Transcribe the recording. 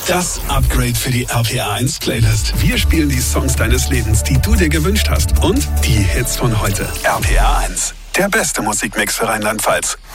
Das Upgrade für die RPA1 Playlist. Wir spielen die Songs deines Lebens, die du dir gewünscht hast. Und die Hits von heute. RPA1, der beste Musikmix für Rheinland-Pfalz.